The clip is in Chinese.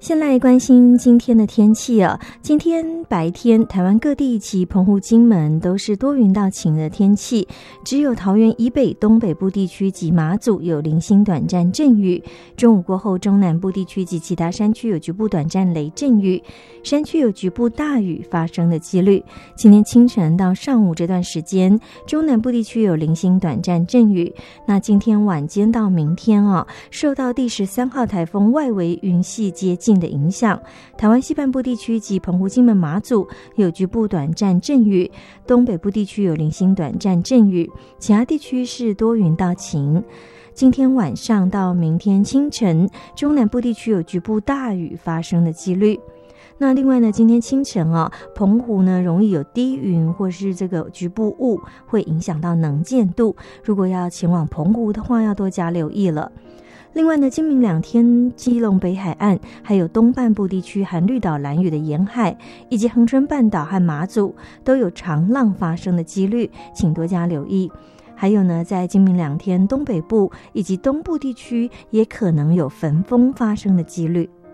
先来关心今天的天气啊。今天白天台湾各地及澎湖金门都是多云到晴的天气，只有桃园以北东北部地区及马祖有零星短暂阵雨，中午过后中南部地区及其他山区有局部短暂雷阵雨，山区有局部大雨发生的几率。今天清晨到上午这段时间，中南部地区有零星短暂阵雨。那今天晚间到明天受到第13号台风外围云系接近的影响，台湾西半部地区及澎湖、金门、马祖有局部短暂阵雨，东北部地区有零星短暂阵雨，其他地区是多云到晴。今天晚上到明天清晨，中南部地区有局部大雨发生的几率。那另外呢，今天清晨澎湖呢容易有低云或是这个局部雾，会影响到能见度，如果要前往澎湖的话，要多加留意了。另外呢，今明2天，基隆北海岸还有东半部地区含绿岛、兰屿的沿海，以及恒春半岛和马祖都有长浪发生的几率，请多加留意。还有呢，在今明2天，东北部以及东部地区也可能有焚风发生的几率。